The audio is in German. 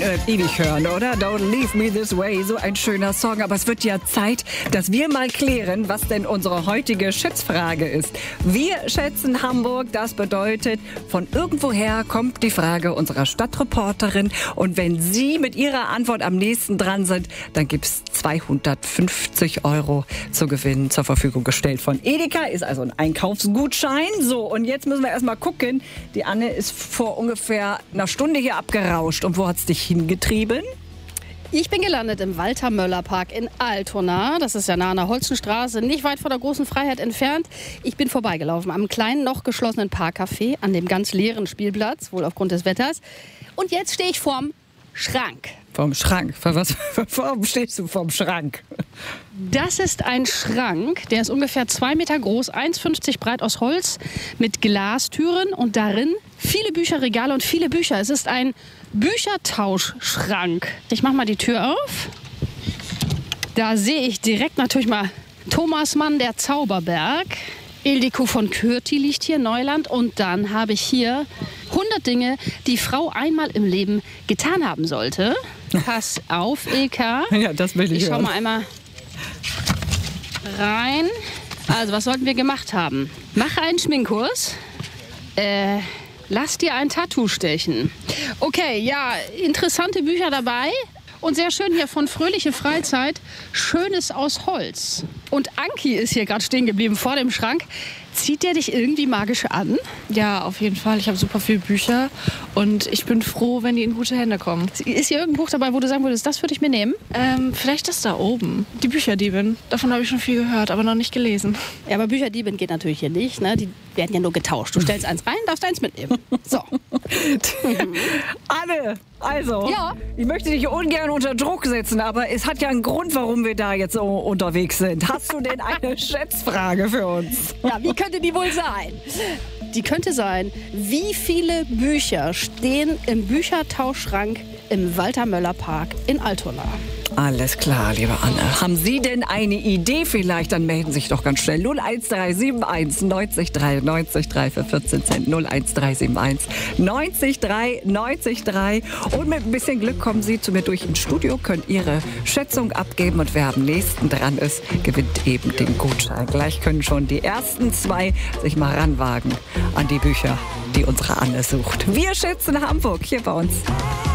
das ewig hören, oder? Don't leave me this way, so ein schöner Song. Aber es wird ja Zeit, dass wir mal klären, was denn unsere heutige Schätzfrage ist. Wir schätzen Hamburg, das bedeutet, von irgendwoher kommt die Frage unserer Stadtreporterin. Und wenn Sie mit Ihrer Antwort am nächsten dran sind, dann gibt's 250 € zu gewinnen zur Verfügung gestellt von Edeka. Ist also ein Einkaufsgutschein. So, und jetzt müssen wir erstmal gucken. Die Anne ist vor ungefähr einer Stunde hier abgerauscht. Und wo hat's dich hingetrieben? Ich bin gelandet im Walter-Möller-Park in Altona. Das ist ja nah an der Holzenstraße, nicht weit von der Großen Freiheit entfernt. Ich bin vorbeigelaufen am kleinen, noch geschlossenen Parkcafé an dem ganz leeren Spielplatz, wohl aufgrund des Wetters. Und jetzt stehe ich vorm Schrank. Vorm Schrank? Warum stehst du vorm Schrank? Das ist ein Schrank, der ist ungefähr 2 Meter groß, 1,50 breit aus Holz mit Glastüren und darin viele Bücherregale und viele Bücher. Es ist ein Büchertauschschrank. Ich mache mal die Tür auf. Da sehe ich direkt natürlich mal Thomas Mann, der Zauberberg. Ildiko von Kürti liegt hier, Neuland. Und dann habe ich hier 100 Dinge, die Frau einmal im Leben getan haben sollte. Pass auf, Ilka. Ja, das will ich schau hören. mal einmal rein. Also, was sollten wir gemacht haben? Mache einen Schminkkurs. Lass dir ein Tattoo stechen. Okay, ja, interessante Bücher dabei. Und sehr schön hier von Fröhliche Freizeit. Schönes aus Holz. Und Anki ist hier gerade stehen geblieben vor dem Schrank. Zieht der dich irgendwie magisch an? Ja, auf jeden Fall. Ich habe super viele Bücher und ich bin froh, wenn die in gute Hände kommen. Ist hier irgendein Buch dabei, wo du sagen würdest, das würde ich mir nehmen? Vielleicht das da oben. Die Bücherdiebin. Davon habe ich schon viel gehört, aber noch nicht gelesen. Ja, aber Bücherdiebin geht natürlich hier nicht. Ne? Die werden ja nur getauscht. Du stellst eins rein, darfst eins mitnehmen. So. Anne, also, Ja. ich möchte dich ungern unter Druck setzen, aber es hat ja einen Grund, warum wir da jetzt so unterwegs sind. Hast du denn eine Schätzfrage für uns? Ja, wie könnte die wohl sein? Die könnte sein, wie viele Bücher stehen im Büchertauschschrank im Walter-Möller-Park in Altona? Alles klar, liebe Anne. Haben Sie denn eine Idee vielleicht? Dann melden Sie sich doch ganz schnell. 01371 90 3 90 3 für 14 Cent. 01371 90 3 90 3. Und mit ein bisschen Glück kommen Sie zu mir durch ins Studio, können Ihre Schätzung abgeben. Und wer am nächsten dran ist, gewinnt eben den Gutschein. Gleich können schon die ersten 2 sich mal ranwagen an die Bücher, die unsere Anne sucht. Wir schätzen Hamburg hier bei uns.